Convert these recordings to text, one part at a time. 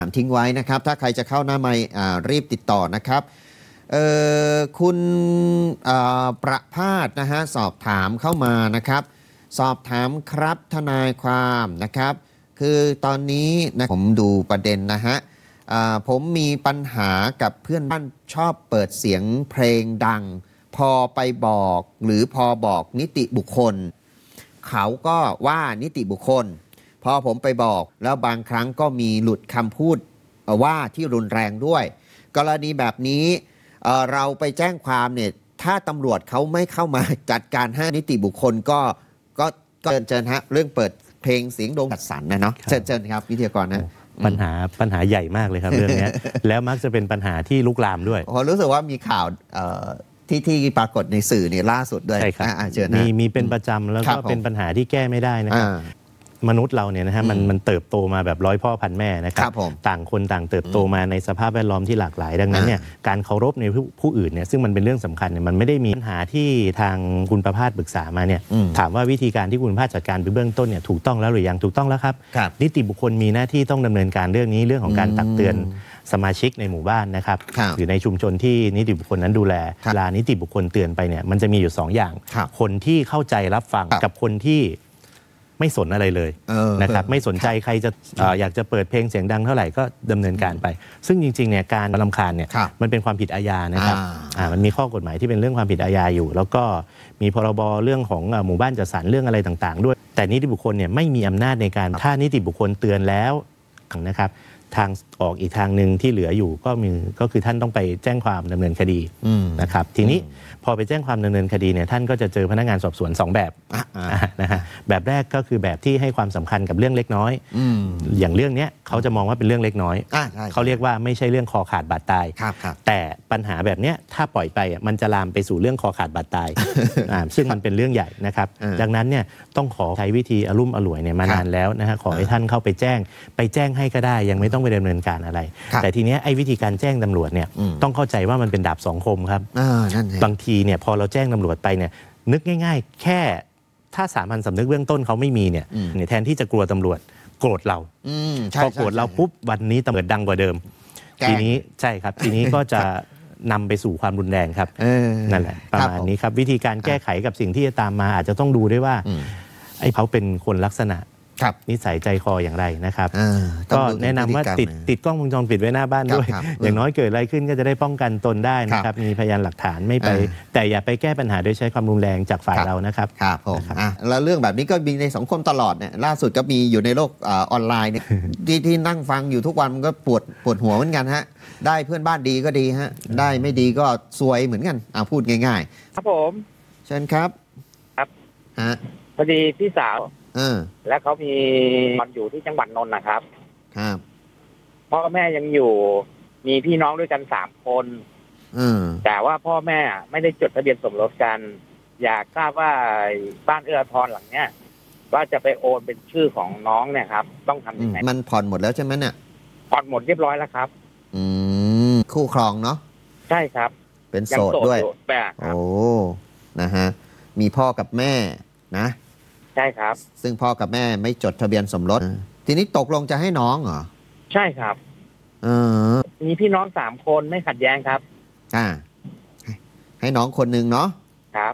ทิ้งไว้นะครับถ้าใครจะเข้าหน้าไมค์รีบติดต่อนะครับคุณประภาสนะฮะสอบถามเข้ามานะครับสอบถามครับทนายความนะครับคือตอนนี้นะผมดูประเด็นนะฮะผมมีปัญหากับเพื่อนบ้านชอบเปิดเสียงเพลงดังพอไปบอกหรือพอบอกนิติบุคคลเขาก็ว่านิติบุคคลพอผมไปบอกแล้วบางครั้งก็มีหลุดคำพูดว่าที่รุนแรงด้วยกรณีแบบนี้เราไปแจ้งความเนี่ยถ้าตำรวจเขาไม่เข้ามาจัดการให้นิติบุคคลก็เชิญฮะเรื่องเปิดเพลงเสียงดงจัดสรรนะเนาะเชิญครับวิทยากรนะปัญหาใหญ่มากเลยครับเรื่องนี้ แล้วมักจะเป็นปัญหาที่ลุกลามด้วยผมรู้สึกว่ามีข่าวที่ปรากฏในสื่อเนี่ยล่าสุดด้วยใช่ครับเชิญนะมีเป็นประจำแล้วก็เป็นปัญหาที่แก้ไม่ได้นะครับมนุษย์เราเนี่ยนะฮะมันเติบโตมาแบบร้อยพ่อพันแม่นะครับต่างคนต่างเติบโตมาในสภาพแวดล้อมที่หลากหลายดังนั้นเนี่ยการเคารพในผู้อื่นเนี่ยซึ่งมันเป็นเรื่องสำคัญเนี่ยมันไม่ได้มีปัญหาที่ทางคุณประภาสปรึกษามาเนี่ยถามว่าวิธีการที่คุณประภาสจัดการไปเบื้องต้นเนี่ยถูกต้องแล้วหรือยังถูกต้องแล้วครับนิติบุคคลมีหน้าที่ต้องดำเนินการเรื่องนี้เรื่องของการตักเตือนสมาชิกในหมู่บ้านนะครับหรือในชุมชนที่นิติบุคคลนั้นดูแลเวลานิติบุคคลเตือนไปเนี่ยมันจะมีอยู่2อย่างคนที่เข้าใจรับฟังกับคนที่ไม่สนอะไรเลยนะครับไม่สนใจใครจะอยากจะเปิดเพลงเสียงดังเท่าไหร่ก็ดำเนินการไปซึ่งจริงๆเนี่ยการรำคาญเนี่ยมันเป็นความผิดอาญานะครับมันมีข้อกฎหมายที่เป็นเรื่องความผิดอาญาอยู่แล้วก็มีพรบเรื่องของหมู่บ้านจัดสรรเรื่องอะไรต่างๆด้วยแต่นิติบุคคลเนี่ยไม่มีอำนาจในการถ้านิติบุคคลเตือนแล้วนะครับทางออกอีกทางหนึ่งที่เหลืออยู่ก็คือท่านต้องไปแจ้งความดำเนินคดีนะครับทีนี้พอไปแจ้งความดำเนินคดีเนี่ยท่านก็จะเจอพนักงานสอบสวน2แบบนะฮะแบบแรกก็คือแบบที่ให้ความสำคัญกับเรื่องเล็กน้อยอย่างเรื่องนี้เขาจะมองว่าเป็นเรื่องเล็กน้อยเขาเรียกว่าไม่ใช่เรื่องคอขาดบาดตายแต่ปัญหาแบบนี้ถ้าปล่อยไปมันจะลามไปสู่เรื่องคอขาดบาดตายซึ่งมันเป็นเรื่องใหญ่นะครับดังนั้นเนี่ยต้องขอใช้วิธีอลุ่มอล่วยเนี่ยมานานแล้วนะฮะขอให้ท่านเข้าไปแจ้งให้ก็ได้ยังไม่ต้องไปดำเนินการอะไรแต่ทีนี้ไอ้วิธีการแจ้งตำรวจเนี่ยต้องเข้าใจว่ามันเป็นดาบสองคมครับบางทีเนี่ยพอเราแจ้งตำรวจไปเนี่ยนึกง่ายๆแค่ถ้าสามัญสำนึกเบื้องต้นเขาไม่มีเนี่ยแทนที่จะกลัวตำรวจโกรธเราพอโกรธเราปุ๊บวันนี้ตำรวจดังกว่าเดิมทีนี้ใช่ครับทีนี้ก็จะนำไปสู่ความรุนแรงครับนั่นแหละประมาณนี้ครับวิธีการแก้ไขกับสิ่งที่จะตามมาอาจจะต้องดูด้วยว่าไอ้เขาเป็นคนลักษณะนิสัยใจคออย่างไรนะครับก็แนะนำว่าติดกล้องวงจรปิดไว้หน้าบ้านด้วยอย่างน้อยเกิดอะไรขึ้นก็จะได้ป้องกันตนได้นะครับมีพยานหลักฐานไม่ไปแต่อย่าไปแก้ปัญหาโดยใช้ความรุนแรงจากฝ่ายเรานะครับครับผมแล้วเรื่องแบบนี้ก็มีในสังคมตลอดเนี่ยล่าสุดก็มีอยู่ในโลกออนไลน์เนี่ยที่นั่งฟังอยู่ทุกวันมันก็ปวดหัวเหมือนกันฮะได้เพื่อนบ้านดีก็ดีฮะได้ไม่ดีก็ซวยเหมือนกันพูดง่ายๆครับผมเชิญครับพอดีพี่สาวและเขามีตอนอยู่ที่จังหวัดนนท์นะครับพ่อแม่ยังอยู่มีพี่น้องด้วยกัน3 คนแต่ว่าพ่อแม่ไม่ได้จดทะเบียนสมรสกันอยากทราบว่าบ้านเอื้ออาทรหลังเนี้ยว่าจะไปโอนเป็นชื่อของน้องเนี่ยครับต้องทำยังไงมันผ่อนหมดแล้วใช่ไหมเนี่ยผ่อนหมดเรียบร้อยแล้วครับคู่ครองเนาะใช่ครับเป็นโสดด้วยโอ้นะฮะมีพ่อกับแม่นะใช่ครับซึ่งพ่อกับแม่ไม่จดทะเบียนสมรสทีนี้ตกลงจะให้น้องเหรอใช่ครับมีพี่น้อง3 คนไม่ขัดแย้งครับให้น้องคนหนึ่งเนาะครับ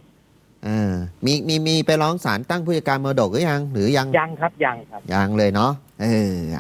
มีไปร้องศาลตั้งผู้จัดการมรดกหรือยังยังครับยังครับยังเลยเนาะ